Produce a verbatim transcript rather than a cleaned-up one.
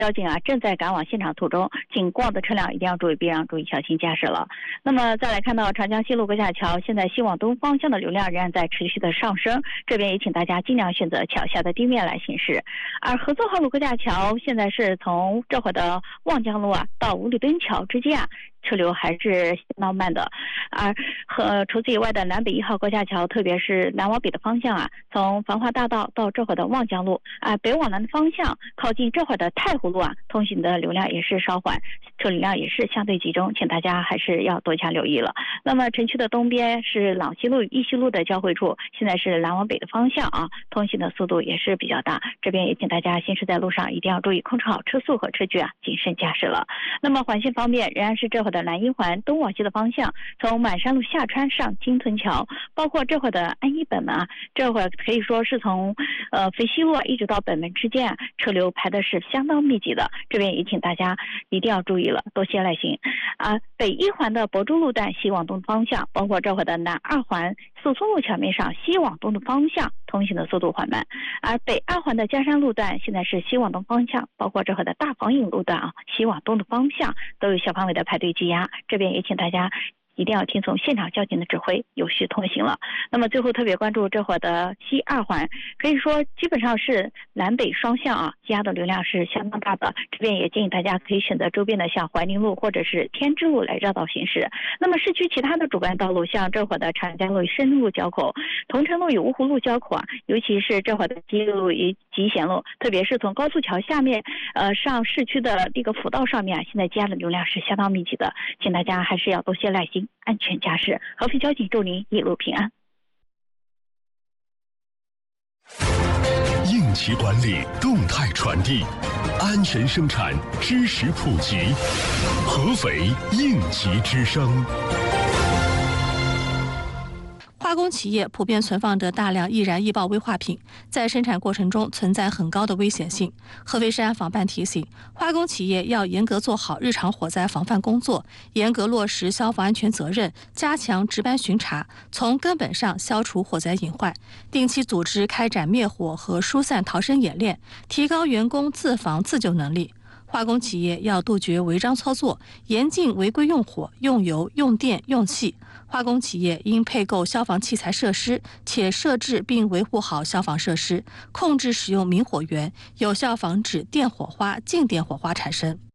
交警啊正在赶往现场途中，经过的车辆一定要注意避让，注意小心驾驶了。那么再来看到长江西路高架桥，现在西往东方向的流量仍然在持续的上升，这边也请大家尽量选择桥下的地面来行驶。而合作号路高架桥现在是从这会的望江路啊到五里墩桥之间啊，车流还是相当慢的。而和除此以外的南北一号高架桥，特别是南往北的方向啊，从繁华大道到这会的望江路啊，北往南的方向靠近这会的太湖路啊，通行的流量也是稍缓，车流量也是相对集中，请大家还是要多加留意了。那么城区的东边是朗西路与义西路的交汇处，现在是南往北的方向啊，通行的速度也是比较大，这边也请大家行驶在路上一定要注意控制好车速和车距啊，谨慎驾驶了。那么环线方面，仍然是这会的南一环东往西的方向，从满山路下穿上金屯桥，包括这会的安一本门啊，这会可以说是从呃肥西路啊一直到本门之间啊，车流排的是相当密集的，这边也请大家一定要注意了，多些耐心啊。北一环的博珠路段西往东方向，包括这会的南二环四村路桥面上西往东的方向，通行的速度缓慢。而北二环的嘉山路段现在是西往东方向，包括这会的大黄影路段啊，西往东的方向都有小范围的排队积压，这边也请大家一定要听从现场交警的指挥，有序通行了。那么最后特别关注这会的西二环，可以说基本上是南北双向啊，积压的流量是相当大的，这边也建议大家可以选择周边的像怀宁路或者是天之路来绕道行驶。那么市区其他的主干道路，像这会的长江路与深路交口，同城路与芜湖路交口啊，尤其是这会的吉路与集贤路，特别是从高速桥下面呃上市区的这个辅道上面啊，现在积压的流量是相当密集的，请大家还是要多些耐心，安全驾驶。合肥交警祝您一路平安。 应急管理，动态传递，安全生产，知识普及。合肥应急之声。 化工企业普遍存放着大量易燃易爆危化品，在生产过程中存在很高的危险性。合肥市安防办提醒，化工企业要严格做好日常火灾防范工作，严格落实消防安全责任，加强值班巡查，从根本上消除火灾隐患。定期组织开展灭火和疏散逃生演练，提高员工自防自救能力。化工企业要杜绝违章操作，严禁违规用火、用油、用电、用气。化工企业应配购消防器材设施，且设置并维护好消防设施，控制使用明火源，有效防止电火花、静电火花产生。